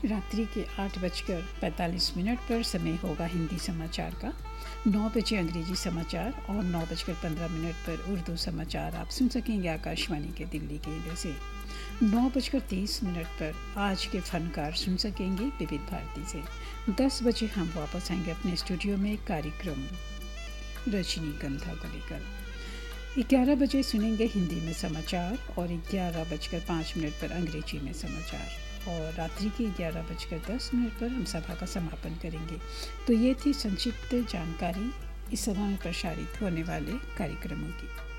रात्रि के 8:45 पर समय होगा हिंदी समाचार का। 9 बजे अंग्रेजी समाचार और 9:15 पर उर्दू समाचार आप सुन सकेंगे आकाशवाणी के दिल्ली केंद्र से। 9:30 पर आज के फनकार सुन सकेंगे विविध भारती से। 10 बजे हम वापस आएंगे अपने स्टूडियो में कार्यक्रम रजनीगंधा को लेकर। 11 बजे सुनेंगे हिंदी में समाचार और 11:05 पर अंग्रेजी में समाचार और रात्रि के 11:10 पर हम सभा का समापन करेंगे। तो ये थी संक्षिप्त जानकारी इस सभा में प्रसारित होने वाले कार्यक्रमों की।